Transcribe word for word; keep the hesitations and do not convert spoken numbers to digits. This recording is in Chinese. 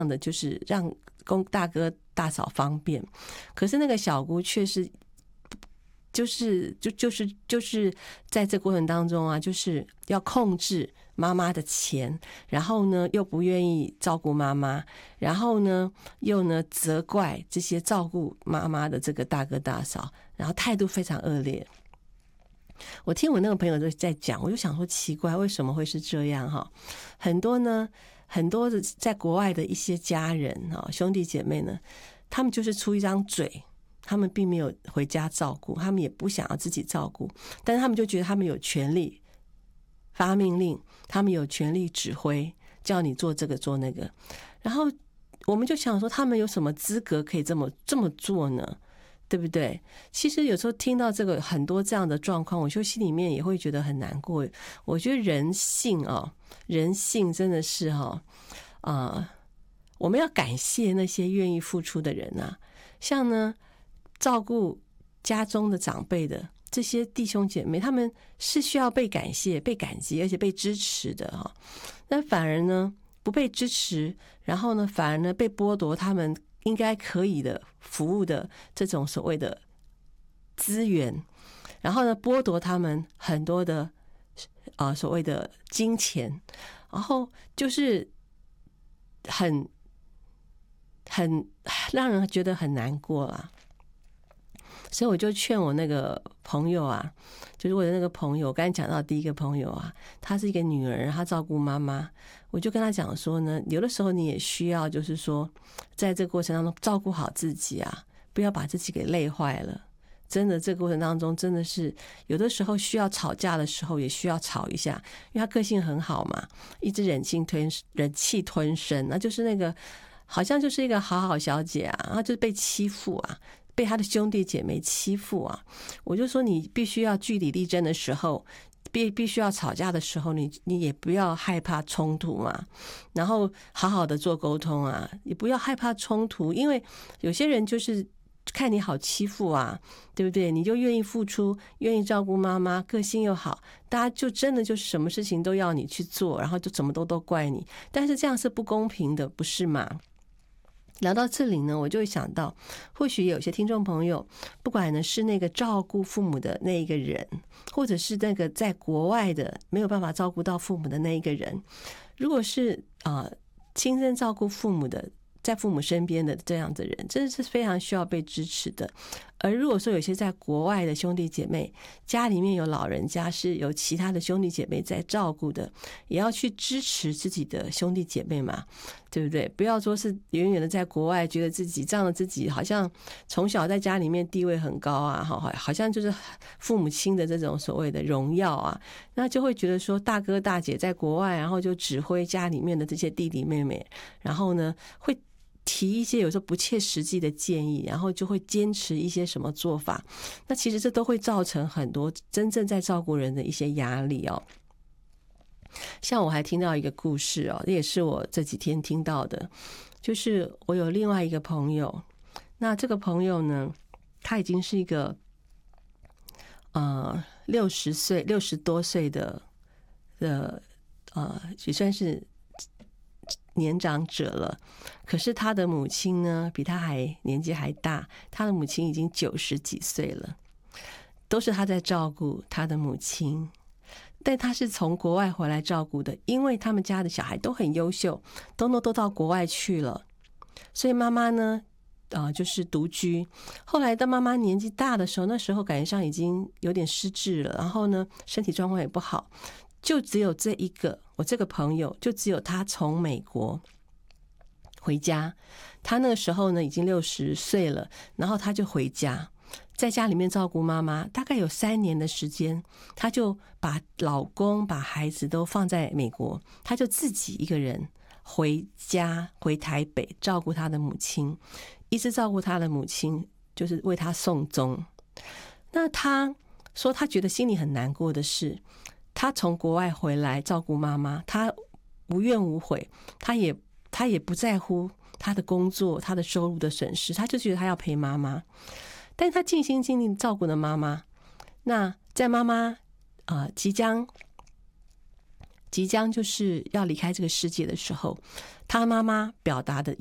的就是让公大哥大嫂方便，可是那个小姑却是就是就就是就是在这过程当中啊，就是要控制妈妈的钱，然后呢又不愿意照顾妈妈，然后呢又呢责怪这些照顾妈妈的这个大哥大嫂，然后态度非常恶劣。我听我那个朋友在讲，我就想说奇怪，为什么会是这样哈？很多呢，很多的在国外的一些家人哈，兄弟姐妹呢，他们就是出一张嘴，他们并没有回家照顾，他们也不想要自己照顾，但是他们就觉得他们有权利发命令，他们有权利指挥，叫你做这个做那个。然后我们就想说，他们有什么资格可以这么这么做呢？对不对？其实有时候听到这个很多这样的状况，我就心里面也会觉得很难过。我觉得人性啊，人性真的是哈啊、呃，我们要感谢那些愿意付出的人啊，像呢照顾家中的长辈的这些弟兄姐妹，他们是需要被感谢、被感激，而且被支持的哈。那反而呢不被支持，然后呢反而呢被剥夺他们应该可以的服务的这种所谓的资源，然后呢剥夺他们很多的呃所谓的金钱，然后就是很很让人觉得很难过啦。所以我就劝我那个朋友啊，就是我的那个朋友，我刚才讲到第一个朋友啊，她是一个女儿，她照顾妈妈，我就跟她讲说呢，有的时候你也需要就是说在这个过程当中照顾好自己啊，不要把自己给累坏了。真的这个过程当中真的是有的时候需要吵架的时候也需要吵一下，因为她个性很好嘛，一直忍气吞忍气吞声，那就是那个好像就是一个好好小姐啊，然后就是被欺负啊，被他的兄弟姐妹欺负啊，我就说你必须要据理力争的时候，必必须要吵架的时候，你你也不要害怕冲突嘛，然后好好的做沟通啊，也不要害怕冲突，因为有些人就是看你好欺负啊，对不对？你就愿意付出，愿意照顾妈妈，个性又好，大家就真的就是什么事情都要你去做，然后就怎么都都怪你，但是这样是不公平的，不是吗？聊到这里呢，我就会想到，或许有些听众朋友，不管呢是那个照顾父母的那一个人，或者是那个在国外的没有办法照顾到父母的那一个人，如果是啊、呃、亲身照顾父母的，在父母身边的这样的人，真的是非常需要被支持的。而如果说有些在国外的兄弟姐妹，家里面有老人家是有其他的兄弟姐妹在照顾的，也要去支持自己的兄弟姐妹嘛，对不对？不要说是远远的在国外，觉得自己仗着自己好像从小在家里面地位很高啊，好像就是父母亲的这种所谓的荣耀啊，那就会觉得说大哥大姐在国外，然后就指挥家里面的这些弟弟妹妹，然后呢会提一些有时候不切实际的建议，然后就会坚持一些什么做法，那其实这都会造成很多真正在照顾人的一些压力哦。像我还听到一个故事哦，也是我这几天听到的，就是我有另外一个朋友，那这个朋友呢，他已经是一个呃六十岁六十多岁的的呃也算是年长者了，可是他的母亲呢比他还年纪还大，他的母亲已经九十几岁了，都是他在照顾他的母亲，但他是从国外回来照顾的，因为他们家的小孩都很优秀，都都到国外去了，所以妈妈呢呃，就是独居。后来当妈妈年纪大的时候，那时候感觉上已经有点失智了，然后呢身体状况也不好，就只有这一个我这个朋友，就只有他从美国回家，他那个时候呢已经六十岁了，然后他就回家，在家里面照顾妈妈，大概有三年的时间，他就把老公把孩子都放在美国，他就自己一个人回家回台北照顾他的母亲，一直照顾他的母亲，就是为他送终。那他说他觉得心里很难过的是，他从国外回来照顾妈妈，他无怨无悔，他也他也不在乎他的工作他的收入的损失，他就觉得他要陪妈妈，但是他尽心尽力照顾了妈妈。那在妈妈、呃、即将即将就是要离开这个世界的时候，他妈妈表达的